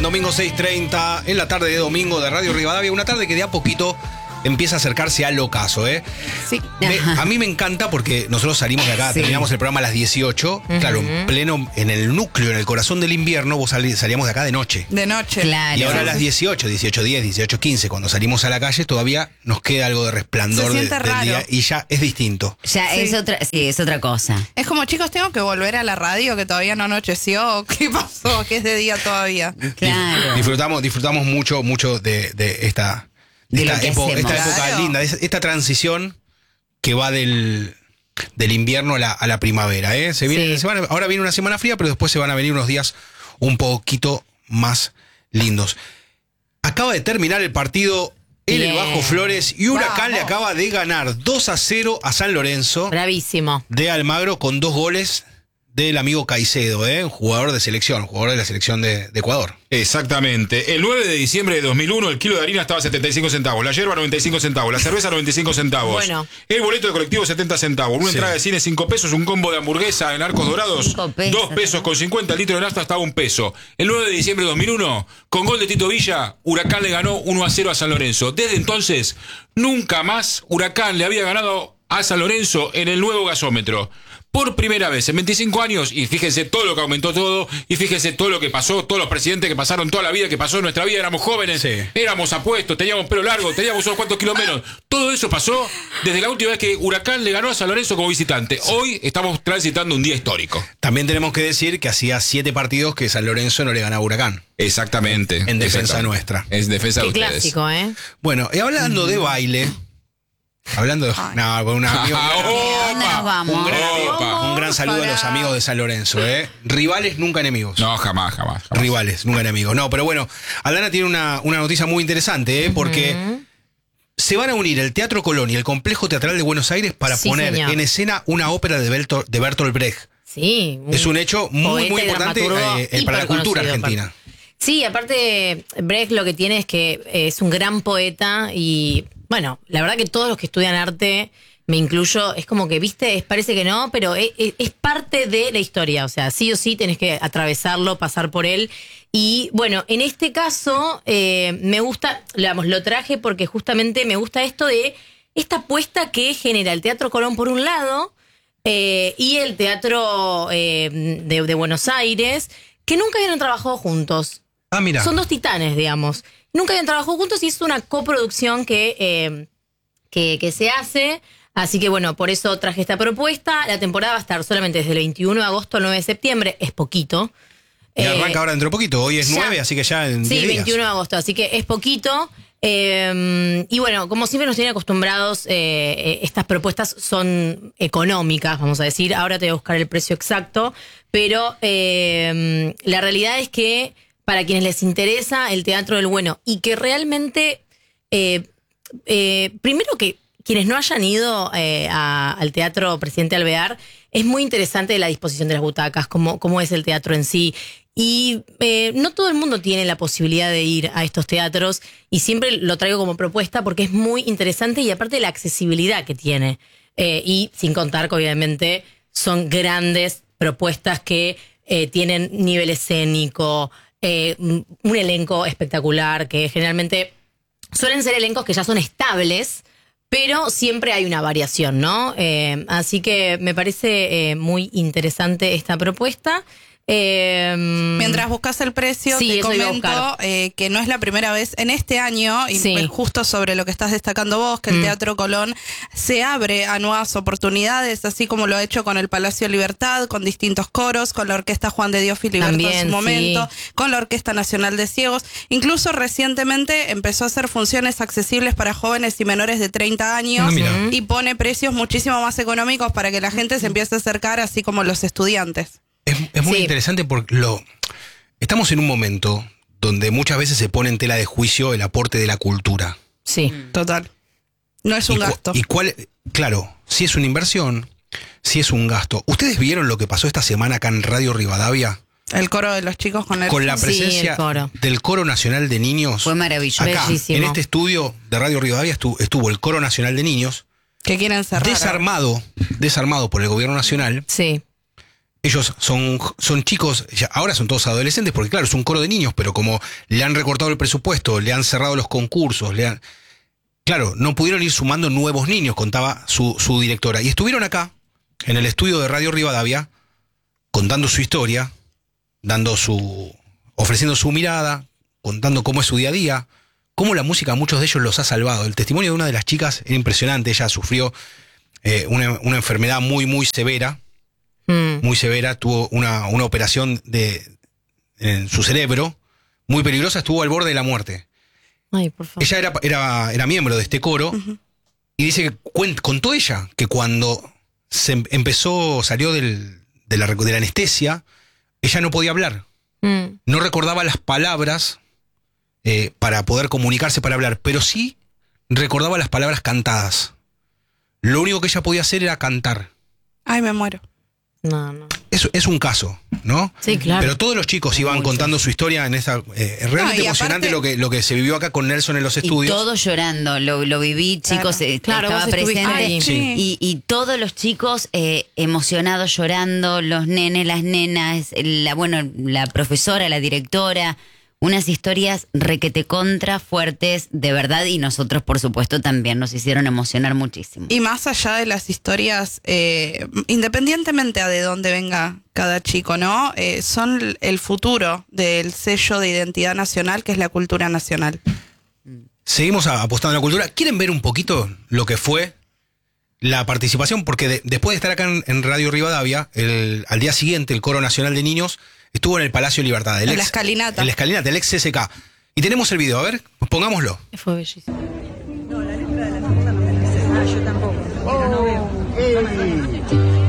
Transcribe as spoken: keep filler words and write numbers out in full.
Domingo seis treinta, en la tarde de domingo de Radio Rivadavia, una tarde que de a poquito empieza a acercarse al ocaso, ¿eh? Sí. Me, a mí me encanta porque nosotros salimos de acá, Sí. terminamos el programa a las dieciocho, uh-huh. Claro, en pleno, en el núcleo, en el corazón del invierno, vos salí, salíamos de acá de noche. De noche. Claro. Y ahora a las dieciocho, dieciocho diez, dieciocho quince, cuando salimos a la calle, todavía nos queda algo de resplandor Se de, siente del raro. día y ya es distinto. Ya Sí. es otra, sí, es otra cosa. Es como, chicos, tengo que volver a la radio que todavía no anocheció. ¿Qué pasó? Que es de día todavía. Claro. Disfrutamos, disfrutamos mucho, mucho de, de esta, De esta, lo que época, hacemos. esta época Claro. linda, de esta transición que va del, del invierno a la, a la primavera. ¿eh? Se viene, Sí. se van, ahora viene una semana fría, pero después se van a venir unos días un poquito más lindos. Acaba de terminar el partido en el Bien. Bajo Flores y Huracán Vamos. le acaba de ganar dos a cero a San Lorenzo Bravísimo. de Almagro con dos goles del amigo Caicedo, ¿eh? jugador de selección, jugador de la selección de, de Ecuador. Exactamente. El nueve de diciembre de dos mil uno el kilo de harina estaba a setenta y cinco centavos, la yerba noventa y cinco centavos, la cerveza noventa y cinco centavos. Bueno. El boleto de colectivo setenta centavos, una Sí. entrada de cine cinco pesos, un combo de hamburguesa en Arcos Dorados Cinco pesos. dos pesos con cincuenta, el litro de nafta estaba un peso. El nueve de diciembre de dos mil uno, con gol de Tito Villa, Huracán le ganó uno a cero a San Lorenzo. Desde entonces, nunca más Huracán le había ganado a San Lorenzo en el nuevo gasómetro. Por primera vez en veinticinco años, y fíjense todo lo que aumentó todo, y fíjense todo lo que pasó, todos los presidentes que pasaron, toda la vida que pasó en nuestra vida, éramos jóvenes, Sí. éramos apuestos, teníamos pelo largo, teníamos unos cuantos kilos menos. Todo eso pasó desde la última vez que Huracán le ganó a San Lorenzo como visitante. Hoy estamos transitando un día histórico. También tenemos que decir que hacía siete partidos que San Lorenzo no le ganaba a Huracán. Exactamente. En defensa Exactamente. nuestra. Es defensa de Qué ustedes. clásico, ¿eh? Bueno, y hablando de baile, hablando de... Ay. No, con un amigo... ¿Dónde nos vamos? Un gran, Opa. un gran saludo a los amigos de San Lorenzo, ¿eh? Rivales, nunca enemigos. No, jamás, jamás. jamás. Rivales, nunca enemigos. No, pero bueno, Aldana tiene una, una noticia muy interesante, ¿eh? Porque se van a unir el Teatro Colón y el Complejo Teatral de Buenos Aires para Sí, poner señor. en escena una ópera de, Bertolt, de Bertolt Brecht. Sí. Es un hecho muy, poeta muy y importante dramaturgo eh, eh, para la cultura hiperconocido, argentina. aparte. Sí, aparte, Brecht lo que tiene es que es un gran poeta y, bueno, la verdad que todos los que estudian arte, me incluyo, es como que, viste, es, parece que no, pero es, es- es parte de la historia. O sea, sí o sí tenés que atravesarlo, pasar por él. Y, bueno, en este caso, eh, me gusta, digamos, lo traje porque justamente me gusta esto de esta apuesta que genera el Teatro Colón por un lado eh, y el Teatro eh, de, de Buenos Aires, que nunca habían trabajado juntos. Ah, mira. Son dos titanes, digamos. Nunca habían trabajado juntos y es una coproducción que, eh, que, que se hace. Así que bueno, por eso traje esta propuesta. La temporada va a estar solamente desde el veintiuno de agosto al nueve de septiembre. Es poquito. Y Eh, arranca ahora dentro de poquito. Hoy es ya. nueve, así que ya en Sí, diez días. veintiuno de agosto, así que es poquito. Eh, y bueno, como siempre nos tienen acostumbrados, eh, eh, estas propuestas son económicas, vamos a decir. Ahora te voy a buscar el precio exacto, pero eh, la realidad es que para quienes les interesa el teatro del bueno y que realmente, eh, eh, primero que quienes no hayan ido eh, a- al Teatro Presidente Alvear, es muy interesante la disposición de las butacas, cómo, cómo es el teatro en sí. Y eh, no todo el mundo tiene la posibilidad de ir a estos teatros y siempre lo traigo como propuesta porque es muy interesante y aparte la accesibilidad que tiene. Eh, y sin contar que obviamente son grandes propuestas que eh, tienen nivel escénico, eh, un elenco espectacular que generalmente suelen ser elencos que ya son estables, pero siempre hay una variación, ¿no? Eh, así que me parece eh, muy interesante esta propuesta. Eh, Mientras buscas el precio, Sí, te eso iba a comento buscar. eh, que no es la primera vez en este año, y Sí. pues justo sobre lo que estás destacando vos, que el Mm. Teatro Colón se abre a nuevas oportunidades, así como lo ha hecho con el Palacio Libertad, con distintos coros, con la Orquesta Juan de Dios Filiberto en También, su momento, sí. con la Orquesta Nacional de Ciegos. Incluso recientemente empezó a hacer funciones accesibles para jóvenes y menores de treinta años Ah, mira. y pone precios muchísimo más económicos para que la gente se empiece a acercar, así como los estudiantes. Es, es muy Sí. interesante porque lo estamos en un momento donde muchas veces se pone en tela de juicio el aporte de la cultura. sí. Total. No es un y cu- gasto. Y cuál, claro, si es una inversión, si es un gasto. ¿Ustedes vieron lo que pasó esta semana acá en Radio Rivadavia? El coro de los chicos con el... Con la Sí, presencia el coro. del Coro Nacional de Niños. Fue maravilloso. Acá, Bellísimo. en este estudio de Radio Rivadavia estuvo, estuvo el Coro Nacional de Niños, que quieren cerrar. desarmado, desarmado por el gobierno nacional, Sí. ellos son, son chicos, ya, ahora son todos adolescentes, porque claro, es un coro de niños, pero como le han recortado el presupuesto, le han cerrado los concursos, le han, claro, no pudieron ir sumando nuevos niños, contaba su, su directora. Y estuvieron acá, en el estudio de Radio Rivadavia, contando su historia, dando su, ofreciendo su mirada, contando cómo es su día a día, cómo la música a muchos de ellos los ha salvado. El testimonio de una de las chicas era impresionante. Ella sufrió eh, una, una enfermedad muy, muy severa, mm. muy severa. Tuvo una, una operación de, en su cerebro muy peligrosa, estuvo al borde de la muerte. Ay, por favor. Ella era, era, era miembro de este coro, uh-huh. y dice que cuent, contó ella que cuando se empezó, salió del, de, la, de la anestesia, ella no podía hablar. Mm. No recordaba las palabras eh, para poder comunicarse, para hablar, pero sí recordaba las palabras cantadas. Lo único que ella podía hacer era cantar. Ay, me muero. No, no. Es, es un caso, ¿no? Sí, claro. Pero todos los chicos iban Muchos. contando su historia en esa... Eh, es realmente no, emocionante aparte, lo, que, lo que se vivió acá con Nelson en los estudios. Y todos llorando, lo, lo viví, chicos, claro, eh, claro, estaba presente. Ahí. Sí. Y, y todos los chicos eh, emocionados, llorando, los nenes, las nenas, la, bueno, la profesora, la directora... Unas historias requete contra fuertes, de verdad, y nosotros, por supuesto, también nos hicieron emocionar muchísimo. Y más allá de las historias, eh, independientemente a de dónde venga cada chico, ¿no? Eh, son el futuro del sello de identidad nacional, que es la cultura nacional. Seguimos apostando a la cultura. ¿Quieren ver un poquito lo que fue la participación? Porque de, después de estar acá en, en Radio Rivadavia, el, al día siguiente, el Coro Nacional de Niños estuvo en el Palacio Libertad. El en ex, la escalinata. En la escalinata, el ex C S K. Y tenemos el video, a ver, pongámoslo. Fue bellísimo. No, la letra de la fiesta no me la sé. Ah, yo tampoco. Oh, no veo.